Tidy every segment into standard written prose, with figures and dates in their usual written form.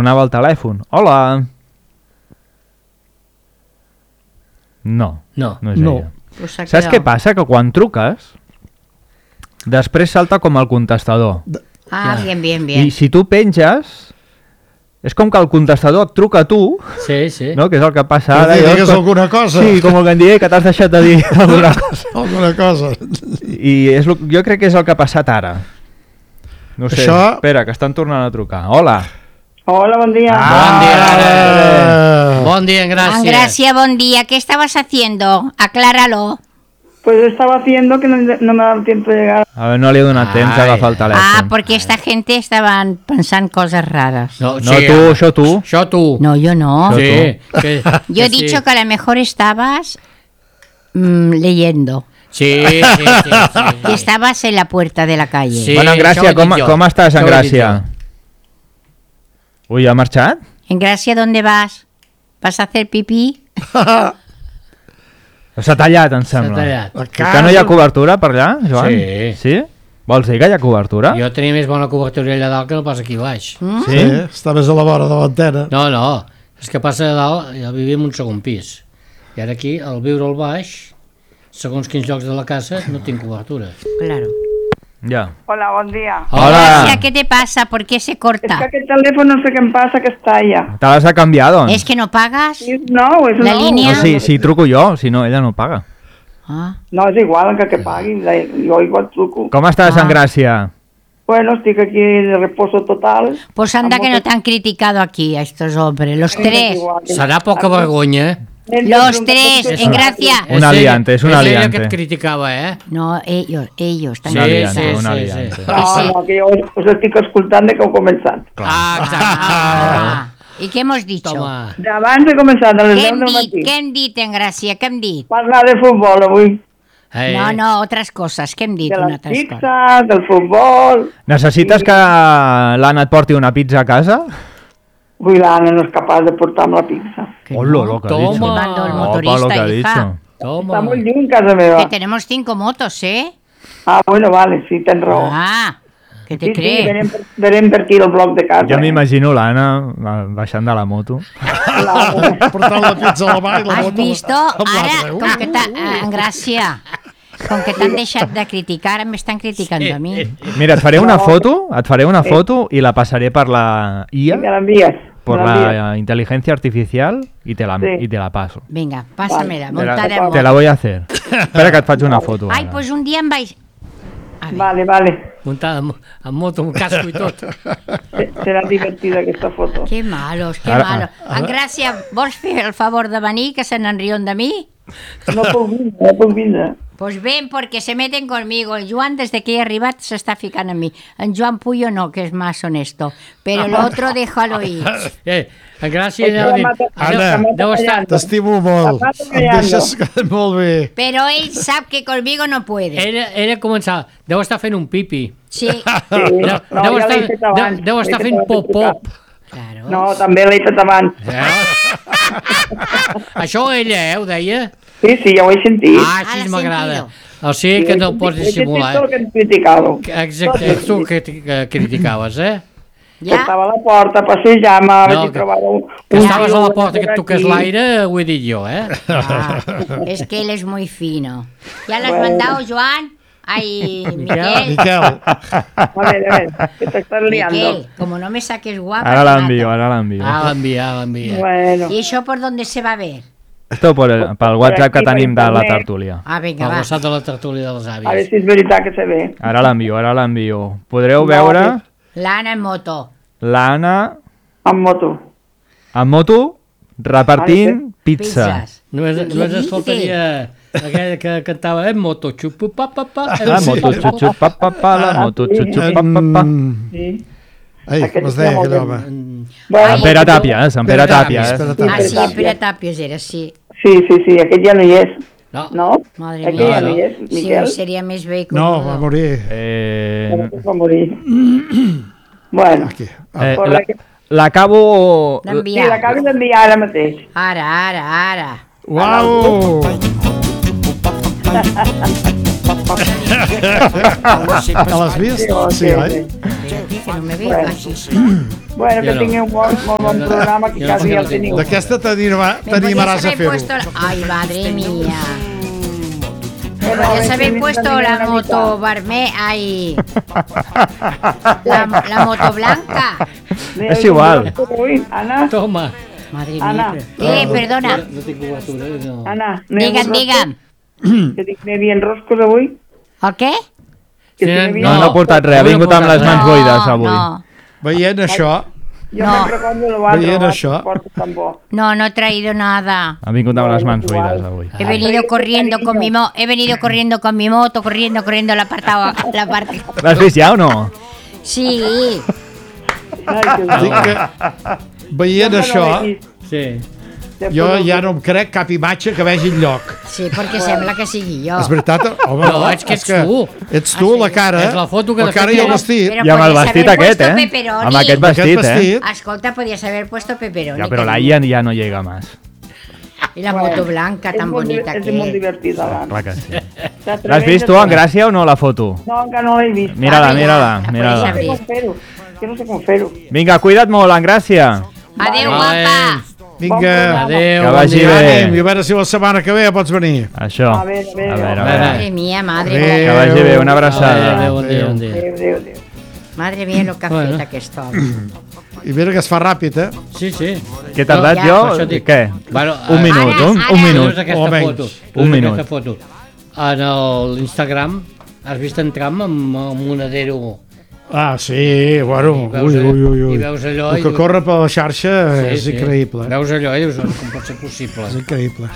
sonava el telèfon. Hola! No és ella. Saps què passa? Que quan truques, després salta com el contestador. Bien. I si tu penges, és com que el contestador et truca a tu, Sí. no? Que és el que passa ara. Digues alguna cosa. Sí, com que em diré que t'has deixat de dir alguna cosa. Alguna cosa. I jo crec que és el que ha passat ara. No sé, espera, que estan tornant a trucar. Hola, bon dia. Bon dia, Engràcia. Engràcia, bon dia. ¿Qué estabas haciendo? Acláralo. Pues estaba haciendo que no me ha dado tiempo de llegar. a ver, no li he donat temps a agafar el telèfon. Porque esta gente estaban pensando cosas raras. No, això tu. No, yo no. Sí. Yo he dicho que a lo mejor estabas leyendo. Sí. Que estabas en la puerta de la calle. Sí, Bueno, Engràcia, com estàs, Engràcia? Ui, ha marxat? Engràcia, ¿dónde vas? ¿Vas a hacer pipí? S'ha tallat, em sembla. Que no hi ha cobertura per allà, Joan? Sí. Vols dir que hi ha cobertura? Jo tenia més bona cobertura allà dalt que no pas aquí baix. Sí? Està més a la vora de l'antena. No. És que passa a dalt, ja vivim en un segon pis. I ara aquí, al viure al baix, segons quins llocs de la casa, no tinc cobertura. Claro. Ya. Hola, buen día. Hola. ¿Qué te pasa? ¿Por qué se corta? Es que el teléfono no sé qué me pasa, que está allá. ¿Te las ha cambiado? ¿Es que no pagas? No, es la línea. No, si truco jo, si no, ella no paga. No, es igual que pagui, jo igual truco. Com estàs, Engràcia? Bueno, estoy aquí de reposo total. Pues anda que no te han criticado aquí a estos hombres, los tres. Serà poca vergonya. Los tres, Engràcia. Un aliante, és un aliante. És ella que et criticava, No, ellos també. Un aliante. No, que jo us estic escoltant de que heu començat. ¿Y qué hemos dicho? D'abans he començat, a les 10 del matí. ¿Qué hem dit, Engràcia? ¿Qué hem dit? Parlar de futbol avui. No, otras cosas. ¿Qué hem dit? De les pizzas, del futbol... Necessites que l'Anna et porti una pizza a casa? Ui, l'Anna no és capaç de portar-me la pizza. Hola, lo que ha dicho. Mando el motorista, hija. Está muy lluny casa meva. Que tenemos 5 motos, ¿eh? Bueno, vale, sí, tens raó. ¿qué te crees? Sí, verem per aquí el bloc de casa. Jo m'imagino l'Anna baixant de la moto. Portant la pizza a la mà i la moto... Has visto? Ara, com que Engràcia, com que t'han deixat de criticar, m'estan criticant a mi. Mira, et faré una foto i la passaré per la IA. Me l'envies. Por la inteligencia artificial y te la paso. Venga, pásamela, montada en moto. Te la voy a hacer. Espera que et faig una foto. Ai, pues un dia em vaig... Vale. Muntada amb moto, amb casco i tot. Serà divertida aquesta foto. Que malos, que malos. Engràcia, vols fer el favor de venir, que se n'enriuen de mi? No puc vindre. Pues ven, porque se meten conmigo. El Joan, desde que he arribat, se está ficando en mí. En Joan Puyo no, que es más honesto. Pero el otro, déjalo ir. Engràcia, deu estar... T'estimo molt. Em deixes molt bé. Pero él sabe que conmigo no puede. Ella començava, deu estar fent un pipi. Sí. Deu estar fent pop-pop. Claro. No, també l'he fet abans. Això ella, ho deia? Sí, ja ho he sentit. Així m'agrada. O sigui que no ho pots dissimular. He sentit tot el que ens criticàveu. Exacte, és tu que criticaves, Ja? Estava a la porta, passejant-me, vaig trobar un... Que estaves a la porta, que et toques l'aire, ho he dit jo, Es que él es muy fino. ¿Ya lo has mandado, Joan? Ay, Miquel. A ver, que te estás liando. Miquel, como no me saques guapa... Ahora la envío. l'envia. Bueno. ¿Y eso por dónde se va a ver? Esto pel WhatsApp que tenim de la tertúlia. Vinga, va. El WhatsApp de la tertúlia dels avis. A veure si és veritat que se ve. Ara l'envio. Podreu veure... L'Anna en moto. L'Anna... En moto. En moto, repartint pizzas. Només es faltaria aquella que cantava en moto, xupu-pa-pa-pa. La moto, xupu-pa-pa-pa, la moto, xupu-pa-pa-pa. Sí. Ai, com es deia aquell home? En Pere Tàpies. Sí, en Pere Tàpies era, sí. Sí, aquest ja no hi és. No? Madre mía. Ja no hi és, Miquel? Sí, seria més bé que... No, va morir. Va morir. Bueno. L'acabo... d'enviar. Sí, l'acabo d'enviar ara mateix. Ara. Uau! l'has vist? Sí, oi? Que no me veo així. Bueno, que tingueu un molt bon programa, que quasi ja el teniu. D'aquesta t'animaràs a fer-ho. Ay, madre mía. Podrías haber puesto la moto ay, la moto blanca. És igual. Ana, Toma. Madre Ana. mía. Perdona. No tinc cobertura, no. Ana, Digue'm. que dic, n'hi havia roscos avui? El què? Que si Sí, n'hi havia... No ha portat res, ha vingut amb les mans buides avui. Veient això, Jo me'n recordo l'altre, Veient això. porta tan bo. No he traído nada. Ha vingut amb les mans buides avui. He venido corriendo con mi moto, corriendo al apartado, la parte. L'has vist ja o no? Sí. Ai, que dic que veient això, Sí. jo ja no em crec cap imatge que vegi enlloc. Sí, perquè sembla que sigui jo. És veritat? Home, No, és que ets tu. Ets tu, la cara. És la foto que la de cara fet i el era- vestit. Però I amb el podías vestit haber aquest, puesto eh? pepperoni. Amb aquest Aquest vestit, eh? vestit. Escolta, podías haber puesto pepperoni. Ja, però que la no. IA ja no llega más. Y la moto blanca tan bonita És molt que divertida, l'Anna. Clar que sí. L'has vist tu, en Gràcia, o no, la foto? No, encara no l'he vist. Mira-la, Ah, mira, mira-la, la mira-la. podéis No sé com fer-ho. Que no sé com fer-ho. Vinga, cuida't molt, en Gràcia. Adeu, Vale. guapa. Vinga, Adéu. Que bon vagi dia. bé. ànim, i a veure si la setmana que ve ja pots venir. Això. A veure, a veure. A veure. Madre mía, madre Adeu. mía. Que vagi bé, una abraçada. Adéu, bon dia, bon dia. Adéu, adéu, adéu. Madre mía, lo que ha Bueno. fet aquest home. I mira que es fa ràpid, eh? Sí, sí. Què he tardat Ja, jo? per això dic. Què? Bueno, Un minut, Ara, un ara. minut. Veus aquesta o menys. foto. Un Veus minut. Aquesta foto. En l'Instagram has vist entrar amb un monedero. Ah, sí, bueno, I veus ui. i veus allò El i que dius- corre per la xarxa és increïble. Veus allò i dius, com pot ser possible? És increïble.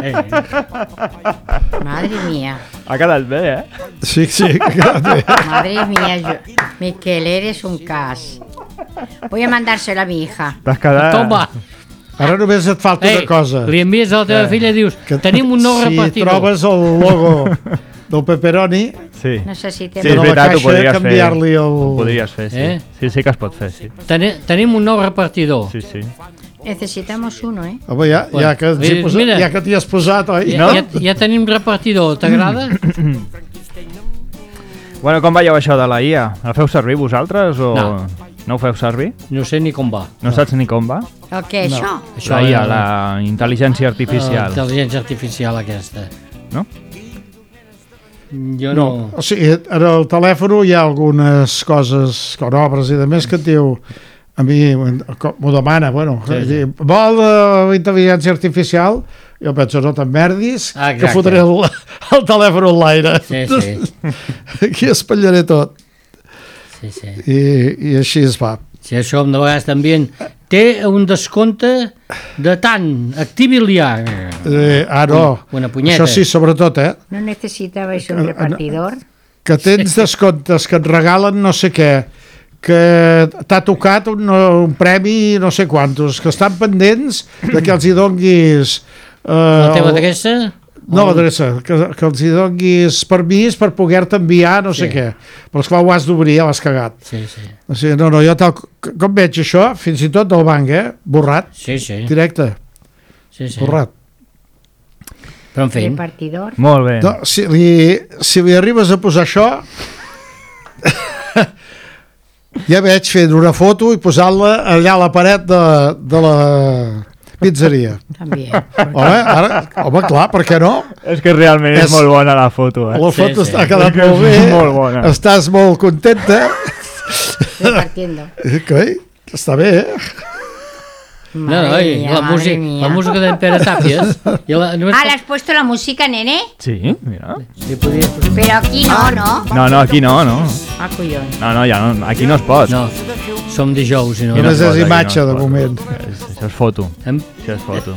Madre mía. Ha quedat bé, eh? Sí, que ha quedat bé. Madre mía, Miquel, eres un cas. Voy a mandárselo a mi hija. T'has quedat... Toma! Ara només et falta una cosa. Li envies a la teva filla i dius, tenim un nou Si repartidor. trobes el logo del pepperoni, Sí. Necessitem... Sí, és de la veritat, ho caixa, podries fer. canviar-li el... Ho podries fer, sí. Sí que es pot fer, sí. Tenim un nou repartidor. Sí, sí. Necesitamos uno, ¿eh? Home, ja que Mira. t'hi has posat, oi? Ja, No? ja tenim repartidor, t'agrada? Bueno, com veieu això de la IA? La feu servir vosaltres o... No. No ho feu servir? No sé ni com va. No saps ni com va? El què, això? La IA, la intel·ligència artificial. Intel·ligència artificial aquesta. No? Jo no... O sigui, en el telèfon hi ha algunes coses, con obres i de més, que et diu, a mi m'ho demana, bueno, Sí. vol intel·ligència artificial? Jo penso, no t'emmerdis, Exacte. que fotré el telèfon en l'aire. Sí, sí. Aquí espatllaré tot. Sí, sí. I així es fa. Si això de vegades també té un descompte de tant, activi-li ara. No, Una punyeta. això sí, sobretot, ¿No necesitabais un repartidor? que tens descomptes, que et regalen no sé què, que t'ha tocat un premi no sé quantos, que estan pendents de que els hi donguis... La teva adreça? No, l'adreça, que els hi donguis permís per poder-te enviar no sé què. Però esclar, ho has d'obrir, ja l'has cagat. Sí, sí. O sigui, no, jo tal com veig això, fins i tot del banc, borrat, Sí, sí. directe, Sí, sí. borrat. Però en fi, Repartidor. Molt bé. No, si li arribes a posar això, ja veig fent una foto i posant-la allà a la paret de la pizzeria. También. Home, clar, per què no? És que realment és molt bona la foto, eh? La foto sí. ha quedat És que molt és bé, molt bona. estàs molt contenta, Repartiendo. està bé, no, i la música d'en Pere Tàpies. Ah, ¿le has puesto la música, nene? Sí, mira. Pero aquí no, ¿no? No, aquí no. Ah, collons. No, ja no, aquí no es pot. No, som dijous i no. Aquí no Només es pot, és aquí imatge, no es de pot. moment. Això és foto. Això és foto.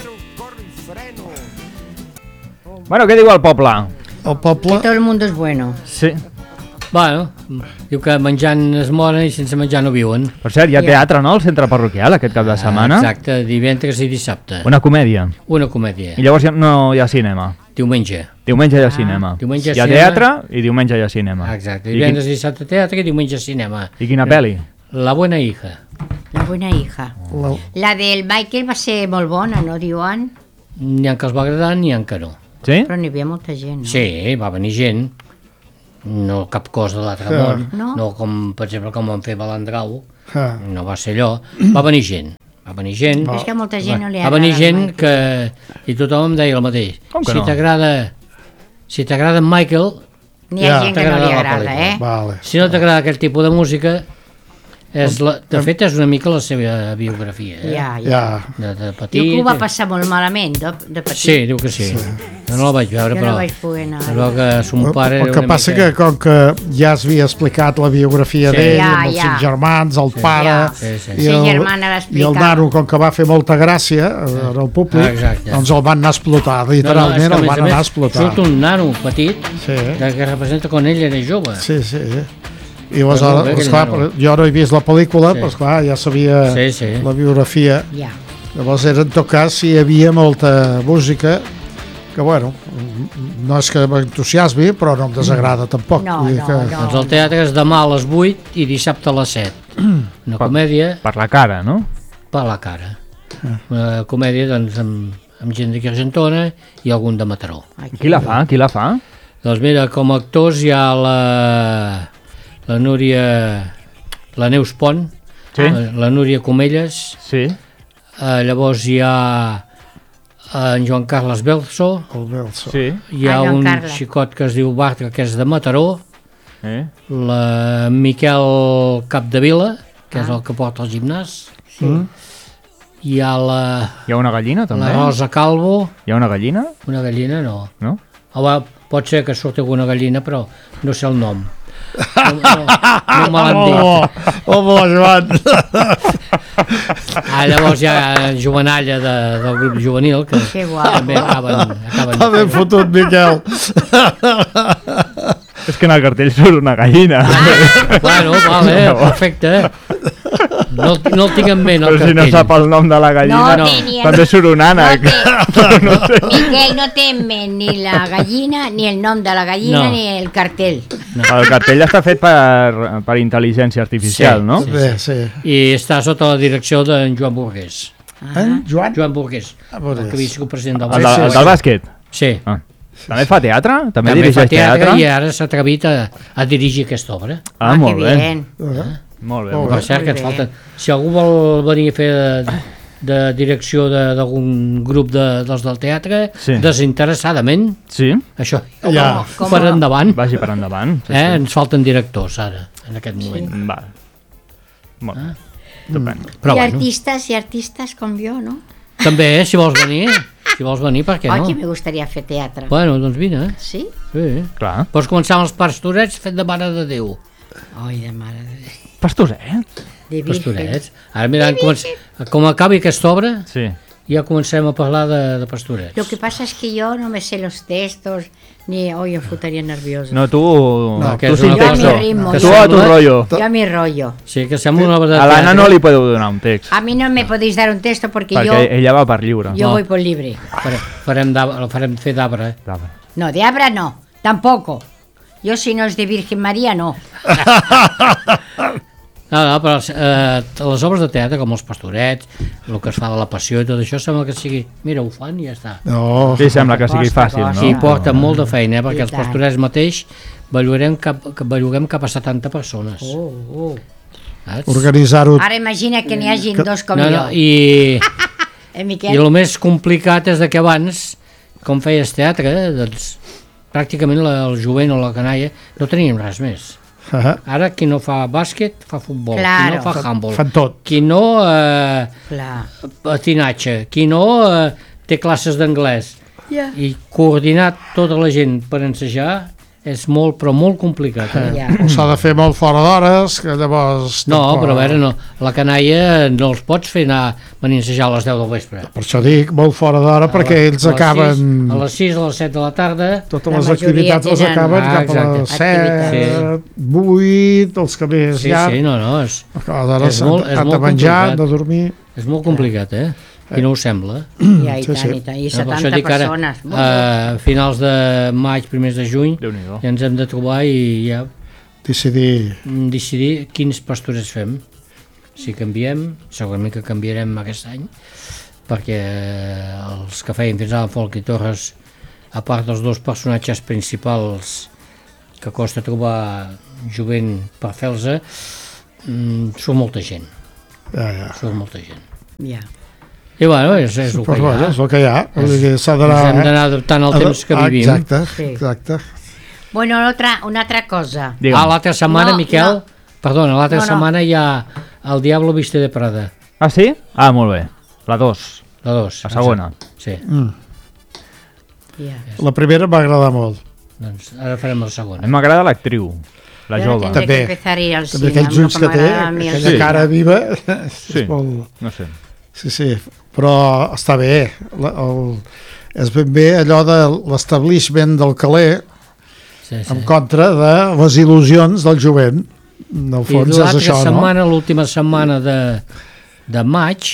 Bueno, què diu el poble? El poble... Todo el mundo es bueno. Sí. Bueno, diu que menjant es moren i sense menjar no viuen. Per cert, hi ha teatre, no?, al centre parroquial aquest cap de setmana. Exacte, divendres i dissabte. Una comèdia. Una comèdia. I llavors no hi ha cinema. Diumenge. Diumenge hi ha cinema. Diumenge hi ha cinema. teatre i diumenge hi ha cinema. Exacte, divendres i dissabte teatre i diumenge cinema. I quina pel·li? La buena hija. La buena hija. La del Michael va ser molt bona, no, diuen? N'hi ha que els va agradar, n'hi ha que no. Sí? Però n'hi havia molta gent, no? Sí, va venir gent, no cap cosa de l'altre món, no com, per exemple, com van fer Balandrau, no va ser allò, va venir gent. És que a molta gent no li agrada. Va venir gent que... I tothom em deia el mateix. Si t'agrada en Michael... N'hi ha gent que no li agrada, Vale. Si no t'agrada aquest tipus de música, de fet és una mica la seva biografia. Ja. De petit... Diu que ho va passar molt malament, de petit. Sí, diu que sí. Jo no la vaig veure, però... Jo no vaig poder anar. Es veu que son pare... El que passa que com que ja s'havia explicat la biografia d'ell, amb els 5 germans, el pare i el nano, com que va fer molta gràcia al públic, doncs el van anar a explotar, literalment el van anar a explotar. Surt un nano petit que representa quan ell era jove. Sí. I aleshores, esclar, jo no he vist la pel·lícula, però esclar, ja sabia la biografia. Llavors era, en tot cas, si hi havia molta música, que bueno, no és que m'entusiasmi, però no em desagrada tampoc. No. Doncs el teatre és demà a les 8 i dissabte a les 7. Una comèdia... Per la cara, no? Per la cara. Una comèdia, doncs, amb gent d'aquí a Argentona i algun de Mataró. Qui la fa? Doncs mira, com a actors hi ha la Núria, la Neus Pont, la Núria Comelles, llavors hi ha en Joan Carles Belso, hi ha un xicot que es diu Bartra, que és de Mataró, la Miquel Capdevila, que és el que porta el gimnàs, hi ha una gallina també? La Rosa Calvo. Hi ha una gallina? Una gallina no. No? Pot ser que surti alguna gallina, però no sé el nom. No me l'han dit. Home, Joan! Llavors hi ha Jovenalla del grup juvenil, que també acaben Està ben fotut, Miquel. És que en el cartell surt una gallina. Bueno, vale, perfecte. No el tinc en ment, el cartell. Però si no sap el nom de la gallina, també surt un ànec. Miquel no té en ment ni la gallina, ni el nom de la gallina, ni el cartell. El cartell està fet per intel·ligència artificial, no? Sí. I està sota la direcció d'en Joan Burgués. Joan? Joan Burgués, el que havia sigut president del bàsquet. El del bàsquet? Sí. També fa teatre? També dirigeix teatre? I ara s'ha atrevit a dirigir aquesta obra. Molt bé. Molt bé. Per cert, que ens falta... Si algú vol venir a fer de direcció d'algun grup dels del teatre, desinteressadament, això per endavant. Vagi per endavant. Ens falten directors ara, en aquest moment. Molt bé. I artistes com jo, no? També, si vols venir... Si vols venir, per què no? Que me gustaría fer teatre. Bueno, doncs vine. Sí? Sí. Clar. Pots començar amb els pastorets fet de Mare de Déu. De Mare de Déu. Pastorets? Pastorets. Ara mira, com acabi aquesta obra, ja comencem a parlar de pastorets. Lo que pasa es que yo no me sé los textos, ni hoy me fotaría nerviosa. No, tú sin texto. Tú a tu rollo. Yo a mi rollo. Sí, que sembla una obra de teatre. A l'Anna no li podeu donar un text. A mí no me podéis dar un texto porque ella va per lliure. Yo voy por libre. Farem fer d'Abra. No, de Abra no, tampoco. Yo si no es de Virgen María, no. No, però les obres de teatre, com els pastorets, el que es fa de la passió i tot això, sembla que sigui... Mira, ho fan i ja està. Sí, sembla que sigui fàcil, no? Sí, porta molt de feina, perquè els pastorets mateix belluguem cap a 70 persones. Organitzar-ho... Ara imagina que n'hi hagin dos com jo. I el més complicat és que abans, com feies teatre, doncs pràcticament el jovent o la canalla no teníem res més. Ara qui no fa bàsquet fa futbol, qui no fa handball, fan tot. Qui no patinatge, qui no té classes d'anglès i coordinar tota la gent per ensejar és molt, però molt complicat. S'ha de fer molt fora d'hores, que llavors... No, però a veure, la canalla no els pots fer venir a ensejar a les 10 del vespre. Per això dic, molt fora d'hora, perquè ells acaben... A les 6, a les 7 de la tarda... Totes les activitats les acaben cap a les 7, 8, els que més ja... Sí, no, és molt complicat. De dormir... És molt complicat, I no ho sembla. I tant, i 70 persones. A finals de maig, primers de juny, ja ens hem de trobar i ja... Decidir quins pastorets fem. Si canviem, segurament que canviarem aquest any, perquè els que feien fins ara Folk i Torres a part dels dos personatges principals que costa trobar jovent per fer-los, són molta gent. Són molta gent. Ja. I bueno, és el que hi ha. És el que hi ha. Hem d'anar adaptant al temps que vivim. Exacte. Bueno, una altra cosa. L'altra setmana, Miquel, perdona, l'altra setmana hi ha El Diablo Viste de Prada. Ah, sí? Ah, molt bé. La 2. La 2. La segona. Sí. La primera em va agradar molt. Doncs ara farem la segona. A mi m'agrada l'actriu, la jove. També aquells ulls que té, aquella cara viva. Sí, no sé. Sí, però està bé. És ben bé allò de l'establishment del caler en contra de les il·lusions del jovent. En el fons és això, no? I l'última setmana de maig...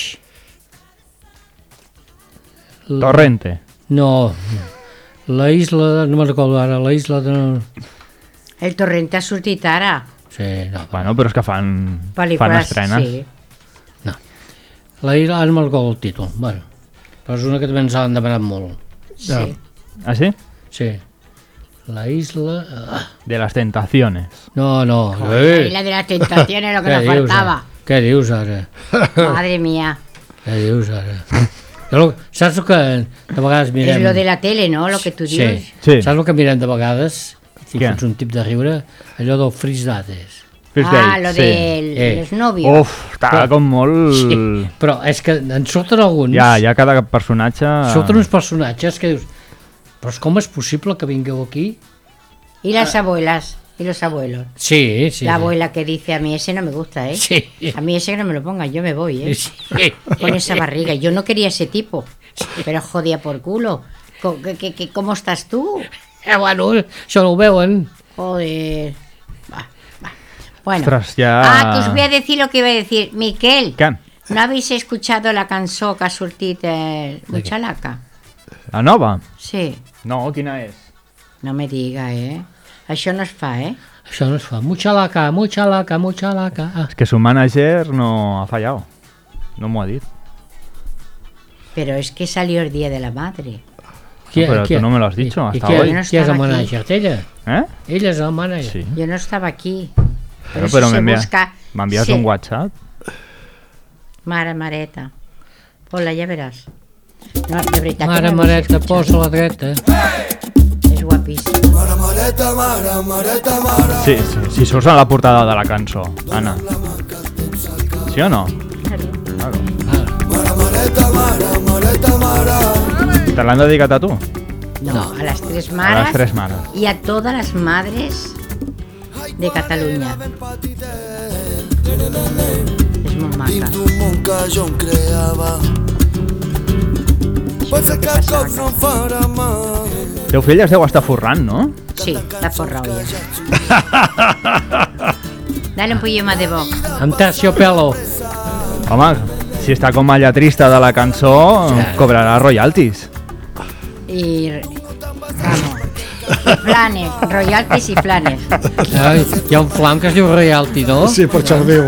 Torrente. No, la isla, no me'n recordo ara, la isla de... El Torrente ha sortit ara. Sí, no. Bueno, però és que fan estrenes. Sí. No. La isla, ara no me'n recordo el títol. Bueno, però és una que també ens han demanat molt. Sí. Ah, sí? Sí. La isla... De las tentaciones. No. La isla de las tentaciones, lo que nos faltaba. Què dius ara? Madre mía. Què dius ara? Saps el que de vegades mirem... És lo de la tele, no? Lo que tu dius. Sí. Saps el que mirem de vegades? Si fots un tip de riure, allò del Fris Dates. Lo dels novios. Uf, està com molt... Sí, però és que en surten alguns... Ja cada personatge... Surten uns personatges que dius... Però com és possible que vingueu aquí? I las abuelas, y los abuelos. Sí. La abuela que dice, a mí ese no me gusta, ¿eh? Sí. A mí ese que no me lo ponga, yo me voy, ¿eh? Sí. Con esa barriga. Yo no quería ese tipo, pero jodía por culo. ¿Cómo estás tú? Bueno, això no ho veuen. Joder. Va. Bueno. Ostras, ya... que os voy a decir lo que iba a decir. Miquel, ¿Qué? ¿no habéis escuchado la cançó que ha sortit Muchalaca? La nova? Sí. No, quina és? No me diga, Això no es fa, Això no es fa. Muchalaca. Es que su manager no ha fallado. No m'ho ha dit. Pero es que salió el Día de la Madre. Pero tú no me lo has dicho hasta hoy. Qui és el manager? Ella? Ella és el manager. Sí. Yo no estaba aquí. Pero m'envies un WhatsApp. Mareta. Ponla, ja veràs. No, de veritat. Mareta, posa la dreta. És guapíssim. Mareta. Sí, surts a la portada de la cançó, Anna. Sí o no? Claro. ¿Te l'han dedicat a tu? No, a las tres mares. A las tres mares. Y a todas las madres de Catalunya. És molt maca. Teu fill es deu estar forrant, no? Sí, està forrau ja. Dale un poema de Vox. Amb terciopelo. Home, si està com a lletrista de la cançó, cobrarà royalties. I... Vamos. I flanes, royalties i flanes. Hi ha un flam que es diu royalty, no? Sí, per això ho diu.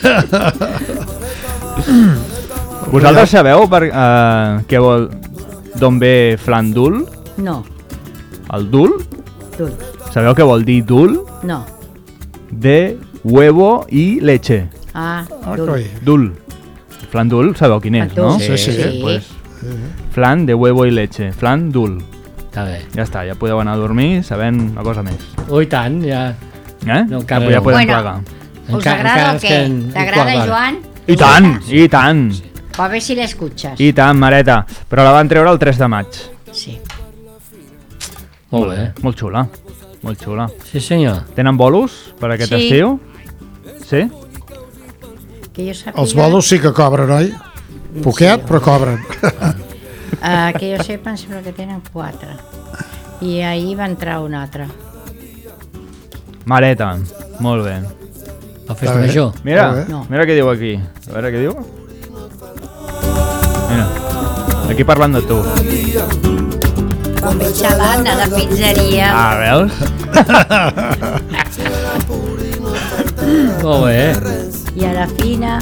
Vosaltres sabeu què vol... d'on ve flan dul? No. El dul? Dul. Sabeu què vol dir dul? No. De huevo i leche. Dul. Dul. Flan dul, sabeu quin és, no? Sí. Pues, flan de huevo i leche. Flan dul. Està bé. Ja està, ja podeu anar a dormir sabent una cosa més. Oh, i tant, ja... No, ja podem plegar. ¿Us agrada o què? T'agrada, Joan? I tant! A ver si l'escuches. I tant, Mareta. Però la van treure el 3 de maig. Sí. Molt bé. Molt xula. Molt xula. Sí, senyor. Tenen bolos per aquest estiu? Sí? Que jo sàpiga... Els bolos sí que cobren, oi? Poquet, però cobren. Que jo sepa, em sembla que tenen 4. I ahir va entrar un altre. Mareta, molt bé. La festa major. Mira què diu aquí. A veure què diu. Mira, aquí parlant de tu. Quan veig a l'Anna a la pizzeria... veus? Molt bé. I a la Fina...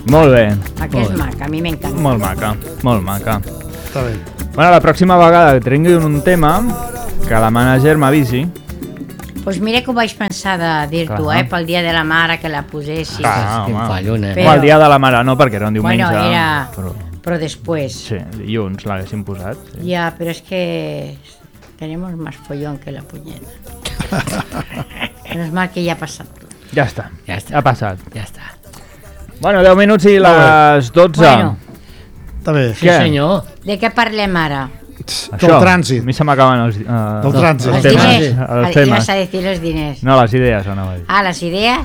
Molt bé. Aquesta és maca, a mi m'encanta. Molt maca, molt maca. Està bé. Bueno, la pròxima vegada que tingui un tema, que la manager m'avisi. Pues mira que ho vaig pensar de dir-t'ho, pel dia de la mare, que la posessis. Home. Però... el dia de la mare no, perquè era un diumenge. Bueno, era... Però després. Sí, dilluns l'haguéssim posat. Sí. Ja, però és que tenemos más follón que la punyeta. Menos mal que ja ha passat tot. Ja està, ha passat. Ja està. Bueno, 10 minuts i les 12. Bueno. Està bé. Sí, senyor. De què parlem ara? Del trànsit. A mi se m'acaben els... del trànsit. Els diners. Ibas a decir els diners. No, les idees. No, les idees?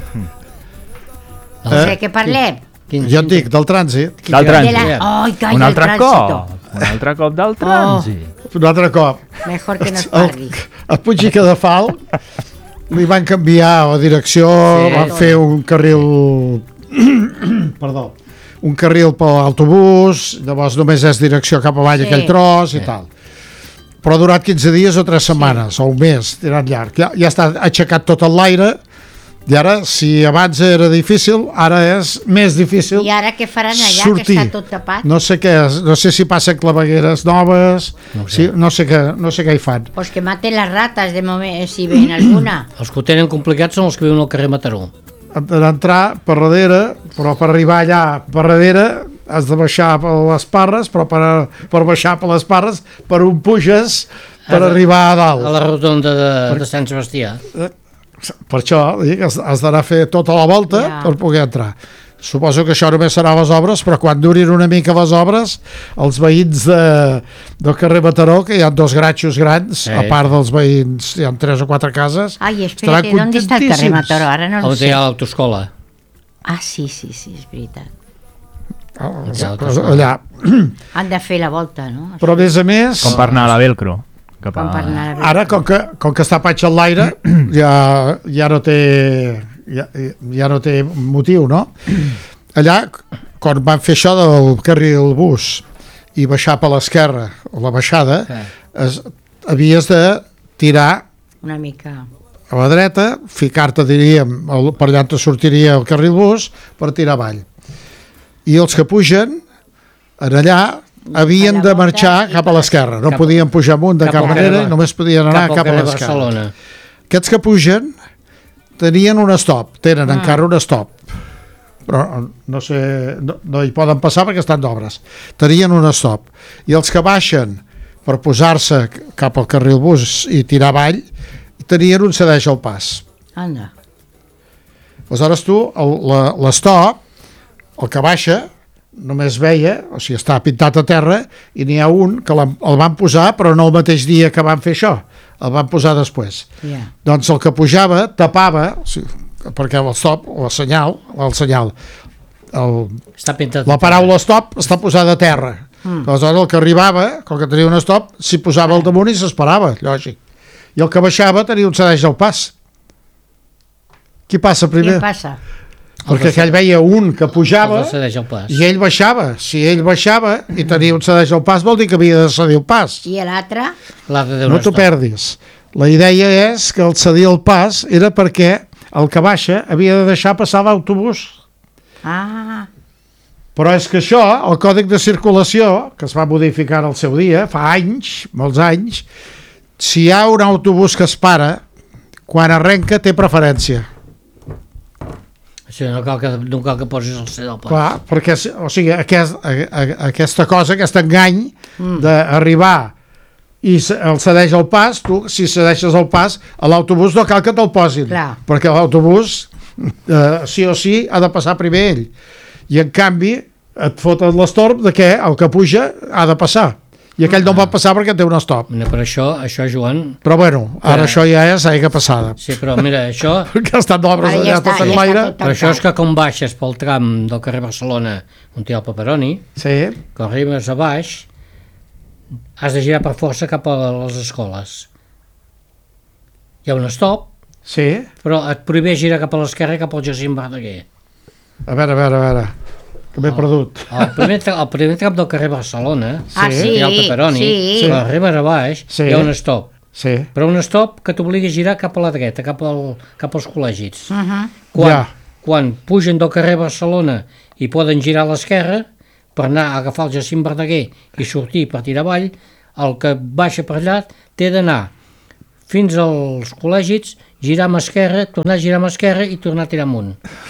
De què parlem? Jo et dic, del trànsit. Del trànsit. Un altre cop. Un altre cop del trànsit. Un altre cop. Mejor que no es parli. A Puig i Cadafalc li van canviar la direcció, van fer un carril... Perdó. Un carril per l'autobús, llavors només és direcció cap avall aquell tros i tal. Però ha durat 15 dies o 3 setmanes, o un mes, tirant llarg. Ja està aixecat tot en l'aire, i ara, si abans era difícil, ara és més difícil sortir. I ara què faran allà, que està tot tapat? No sé què, no sé si passen clavegueres noves, no sé què hi fan. Pues que maten les rates, de moment, si ven alguna. Els que ho tenen complicat són els que viuen al carrer Mataró. Han d'entrar per darrere, però per arribar allà per darrere has de baixar per les Parres, però per baixar per les Parres per on puges per arribar a dalt. A la rotonda de Sant Sebastià. Per això has d'anar a fer tota la volta per poder entrar. Suposo que això només serà les obres, però quan durin una mica les obres, els veïns del carrer Mataró, que hi ha 2 gratxos grans, a part dels veïns, hi ha 3 o 4 cases, espera't, on està el carrer Mataró? Ara no ho sé. On hi ha l'autoescola. Sí, és veritat. Allà. Han de fer la volta, no? Però a més... Com per anar a la Velcro. Ara, com que està patx en l'aire, ja no té... Ja no té motiu, no? Allà, quan van fer això del carril bus i baixar per l'esquerra, o la baixada, havies de tirar una mica a la dreta, ficar-te, diríem, per allà te sortiria el carril bus per tirar avall. I els que pugen, en allà, havien de marxar cap a l'esquerra, no podien pujar amunt de cap manera, només podien anar cap a l'esquerra. Aquests que pugen tenien un stop, tenen encara un stop, però no sé, no hi poden passar perquè estan d'obres. Tenien un stop. I els que baixen per posar-se cap al carril bus i tirar avall, tenien un cedeix al pas. Anda. Aleshores tu, l'stop, el que baixa, només veia, o sigui, està pintat a terra, i n'hi ha un que el van posar, però no el mateix dia que van fer això, el van posar després. Doncs el que pujava tapava, o sigui, perquè el stop, o el senyal, la paraula stop està posada a terra. Aleshores el que arribava, com que tenia un stop, s'hi posava al damunt i s'esperava, lògic. I el que baixava tenia un cedeix al pas. Qui passa primer? Qui passa? Perquè aquell veia un que pujava i ell baixava. Si ell baixava i tenia un cedeix al pas, vol dir que havia de cedir el pas. I l'altre? No t'ho perdis. La idea és que el cedir el pas era perquè el que baixa havia de deixar passar l'autobús. Però és que això, el còdic de circulació, que es va modificar al seu dia, fa anys, molts anys, si hi ha un autobús que es para, quan arrenca té preferència. Sí, no cal que posis el cedeix al pas. Clar, perquè, o sigui, aquesta cosa, aquest engany d'arribar i el cedeix al pas, tu, si cedeixes el pas, a l'autobús no cal que te'l posin, perquè l'autobús, sí o sí, ha de passar primer ell. I, en canvi, et foten l'estorb de que el que puja ha de passar. I aquell no va passar perquè té un stop. Per això, Joan... Però bueno, ara això ja és aigua passada. Sí, però mira, això... que estan d'obres allà tot en l'aire. Per això és que com baixes pel tram del carrer Barcelona, on hi ha el Paperoni, que arribes a baix, has de girar per força cap a les escoles. Hi ha un stop, però et prohibeix girar cap a l'esquerra i cap al Jacint Verdaguer. A veure... que m'he perdut. El primer tram del carrer Barcelona, hi ha el Paperoni, quan arribes a baix, hi ha un stop. Però un stop que t'obligui a girar cap a la dreta, cap als col·legis. quan pugen del carrer Barcelona i poden girar a l'esquerra per anar a agafar el Jacint Verdaguer i sortir per tirar avall, el que baixa per allà té d'anar fins als col·legis, girar a esquerra, tornar a girar a esquerra i tornar a tirar amunt.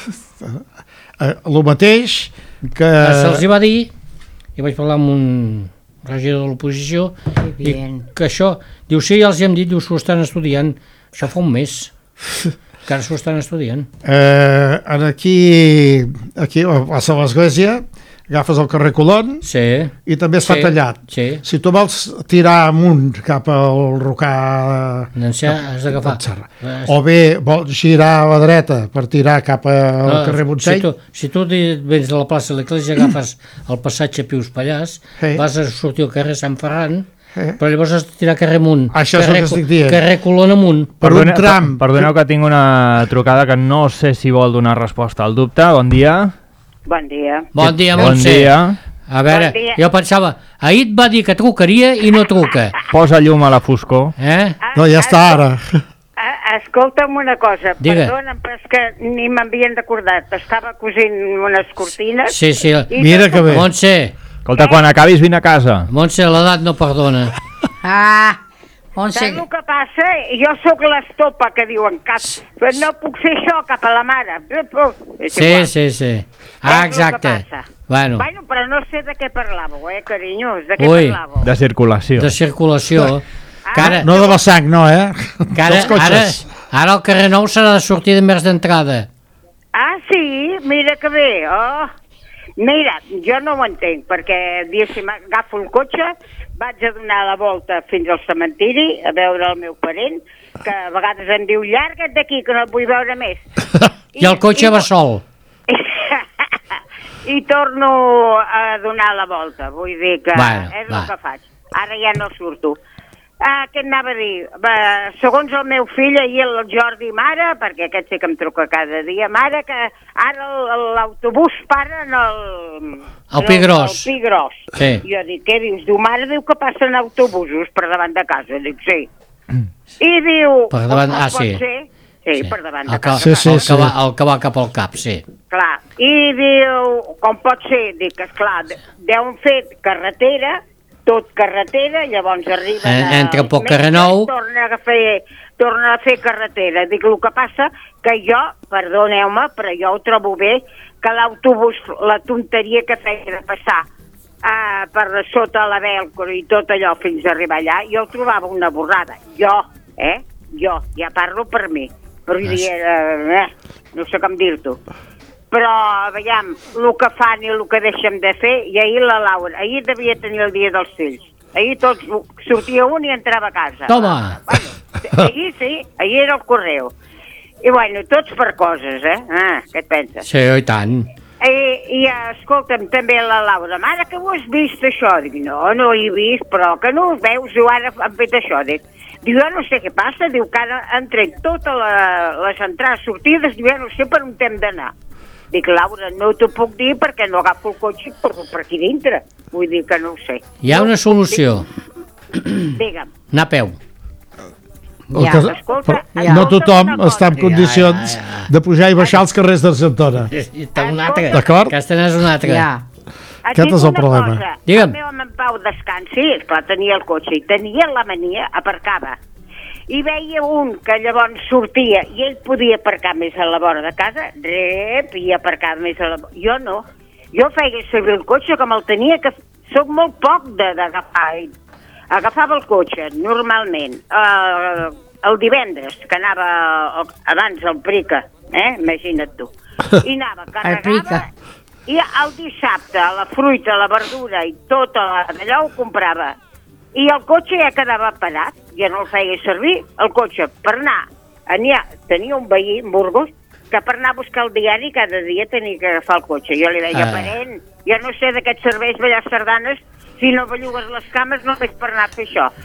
El mateix que... Se'ls va dir, i vaig parlar amb un regidor de l'oposició, i que això, diu, sí, ja els hem dit, diu, s'ho estan estudiant, això fa un mes, que ara s'ho estan estudiant. Aquí a l'església, agafes el carrer Colón i també es fa tallat. Si tu vols tirar amunt cap al Rocà, has d'agafar. O bé vols girar a la dreta per tirar cap al carrer Montseny. Si tu vens de la plaça de l'Església, agafes el passatge Pius Pallàs, vas a sortir al carrer Sant Ferran, però llavors has de tirar carrer amunt. Això és el que estic dient. Carrer Colón amunt. Per un tram. Perdoneu que tinc una trucada que no sé si vol donar resposta al dubte. Bon dia. Bon dia. Bon dia, Montse. A veure, jo pensava, ahir et va dir que trucaria i no truca. Posa llum a la foscor. No, ja està ara. Escolta'm una cosa, perdona'm, però és que ni m'havien recordat. Estava cosint unes cortines. Sí. Mira que bé. Montse. Escolta, quan acabis vine a casa. Montse, l'edat no perdona. Saps el que passa? Jo sóc l'estopa que diuen cap, però no puc fer això cap a la mare. Sí. Exacte. Bueno, però no sé de què parlàveu, carinyos, de què parlàveu? De circulació. De circulació. No de la sang, no, dels cotxes. Ara el carrer Nou serà de sortida en vers d'entrada. Ah, sí? Mira que bé, Mira, jo no ho entenc, perquè diguéssim, agafo el cotxe, vaig a donar la volta fins al cementiri a veure el meu parent, que a vegades em diu, llarga't d'aquí, que no et vull veure més. I el cotxe va sol. I torno a donar la volta, vull dir que és el que faig. Ara ja no surto. Què et anava a dir? Segons el meu fill, ahir el Jordi Mare, perquè aquest sí que em truca cada dia, Mare, que ara l'autobús para en el Pi Gros. El Pi Gros. Jo dic, què dius? Diu, Mare, diu que passen autobusos per davant de casa. Dic, sí. I diu... Per davant, sí. Sí, per davant de casa. El que va cap al cap, sí. Clar. I diu, com pot ser? Dic, esclar, deuen fer carretera, tot carretera, llavors arriben entra poc carrer Nou, torna a fer carretera. Dic, el que passa que jo, perdoneu-me, però jo ho trobo bé, que l'autobús, la tonteria que feia de passar per sota la Velcro i tot allò fins a arribar allà, jo ho trobava una borrada. Jo, ja parlo per mi, però no sé com dir-t'ho. Però, veiem, el que fan i el que deixem de fer, i ahir la Laura, ahir devia tenir el dia dels fills. Ahir tots, sortia un i entrava a casa. Toma! Ahir sí, ahir era el correu. I bueno, tots per coses, què et penses? Sí, i tant. I escolta'm, també la Laura, mare, que ho has vist això? Dic, no ho he vist, però que no ho veus, diu, ara han fet això, dic. Diu, jo no sé què passa, diu que ara han tret totes les entrades, sortides, diu, ja no sé per on hem d'anar. Dic, Laura, no t'ho puc dir perquè no agafo el cotxe per aquí dintre. Vull dir que no ho sé. Hi ha una solució. Digue'm. Anar a peu. No tothom està en condicions de pujar i baixar els carrers d'Argentona. D'acord? Aquesta n'és una altra. Aquest és el problema. El meu home en Pau descansi, esclar, tenia el cotxe i tenia la mania, aparcava. I veia un que llavors sortia i ell podia aparcar més a la vora de casa, i aparcava més a la vora. Jo no. Jo feia servir el cotxe com el tenia, que soc molt poc d'agafar. Agafava el cotxe, normalment, el divendres, que anava abans al Prica, imagina't tu. I anava, carregava, i el dissabte, la fruita, la verdura i tot allò ho comprava. I el cotxe ja quedava parat, ja no el feia servir, el cotxe, per anar. Tenia un veí, en Burgos, que per anar a buscar el diari cada dia tenia que agafar el cotxe. Jo li deia, parent, jo no sé d'aquests serveis ballar sardanes, si no bellugues les cames no és per anar a fer això.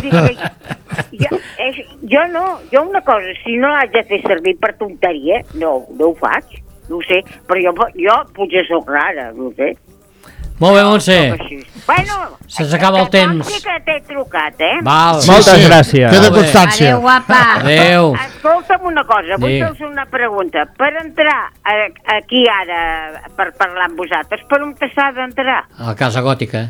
Jo no, jo una cosa, si no haig de fer servir per tonteria, no ho faig, no ho sé, però jo potser sóc rara, no ho sé. Molt bé, Montse. Bueno, se'ns acaba el temps. Sí que t'he trucat, Val. Moltes gràcies. Queda constància. Adéu, guapa. Adéu. Escolta'm una cosa, vull fer una pregunta. Per entrar aquí ara, per parlar amb vosaltres, per on s'ha d'entrar? A la Casa Gòtica.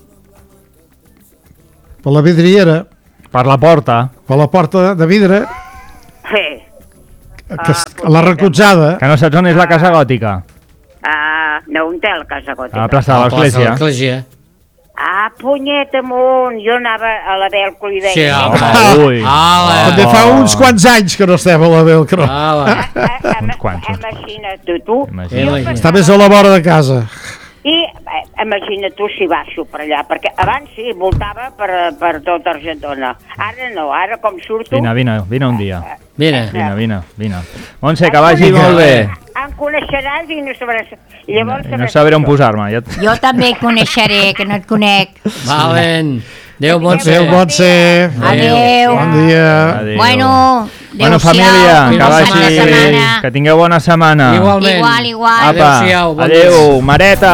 Per la vidriera. Per la porta. Per la porta de vidre. Sí. La recolzada. Que no saps on és la Casa Gòtica? No, on té la Casa Gòtica? A la plaça de l'Església. Punyeta amunt, jo anava a la Velcro i deia... Sí, ui. També fa uns quants anys que no estem a la Velcro. Uns quants. Imagina't tu. Està més a la vora de casa. I imagina't tu si baixo per allà, perquè abans sí, voltava per tot Argentona. Ara no, ara com surto... Vine un dia. Vine. Montse, que vagi molt bé. Em coneixeràs i no sabràs... Llavors no sabré on posar-me. Jo també et coneixeré, que no et conec. Valen. Adéu, Montse. Adéu, Montse. Adéu. Bon dia. Bueno, família, que tingueu bona setmana. Igualment. Igual. Apa, adéu, Mareta.